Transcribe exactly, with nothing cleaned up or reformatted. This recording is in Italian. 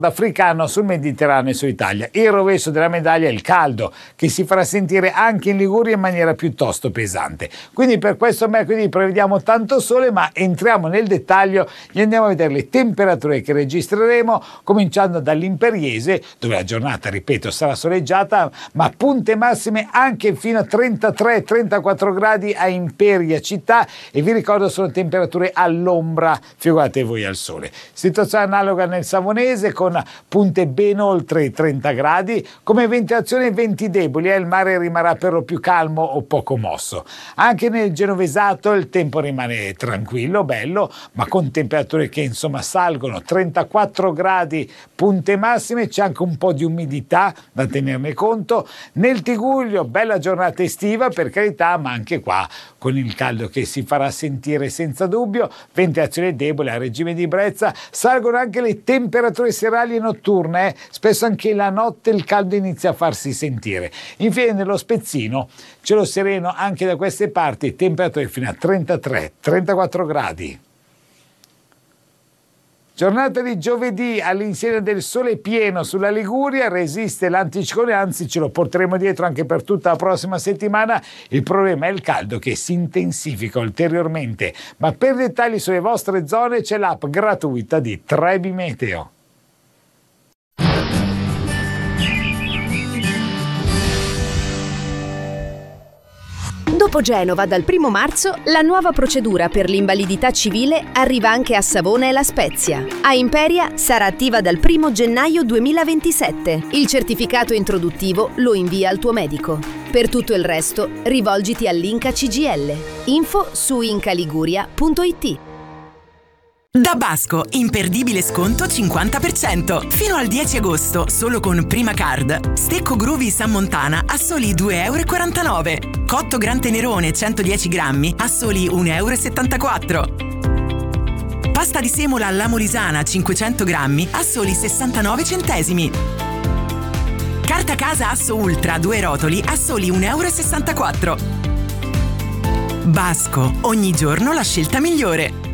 africano sul Mediterraneo e su Italia. Il rovescio della medaglia è il caldo, che si farà sentire anche in Liguria in maniera piuttosto pesante. Quindi per questo mercoledì prevediamo tanto sole, ma entriamo nel dettaglio e andiamo a vedere le temperature che registreremo, cominciando dall'Imperiese, dove la giornata, ripeto, sarà soleggiata, ma punte massime anche fino a trentatré trentaquattro gradi a Imperia città, e vi ricordo sono temperature all'ombra, figurate voi al sole. Situazione analoga nel Savonese, con punte ben oltre i trenta gradi, come ventilazione venti deboli, e il mare rimarrà per lo più calmo o poco mosso. Anche nel Genovesato il tempo rimane tranquillo, bello, ma con temperature che insomma salgono, trentaquattro gradi punte massime, c'è anche un po' di umidità da tenerne conto. Nel Tigullio bella giornata estiva per carità, ma anche qua con il caldo che si farà sentire senza dubbio, ventilazione debole a regime di brezza, salgono anche le temperature serali e notturne, eh? Spesso anche la notte il caldo inizia a farsi sentire. Infine nello Spezzino cielo sereno anche da queste parti, temperature fino a trentatré trentaquattro gradi. Giornata di giovedì all'insegna del sole pieno sulla Liguria, resiste l'anticiclone, anzi ce lo porteremo dietro anche per tutta la prossima settimana. Il problema è il caldo che si intensifica ulteriormente, ma per dettagli sulle vostre zone c'è l'app gratuita di Trebi Meteo. Dopo Genova, dal primo marzo, la nuova procedura per l'invalidità civile arriva anche a Savona e La Spezia. A Imperia sarà attiva dal primo gennaio duemilaventisette. Il certificato introduttivo lo invia al tuo medico. Per tutto il resto, rivolgiti all'Inca C G L. Info su incaliguria punto it. Da Basco, imperdibile sconto cinquanta per cento. Fino al dieci agosto, solo con Prima Card. Stecco Groovy San Montana a soli due e quarantanove euro. Cotto Gran Tenerone centodieci grammi a soli uno e settantaquattro euro. Pasta di semola alla Molisana cinquecento grammi a soli sessantanove centesimi. Carta casa Asso Ultra due rotoli a soli uno e sessantaquattro euro. Basco, ogni giorno la scelta migliore.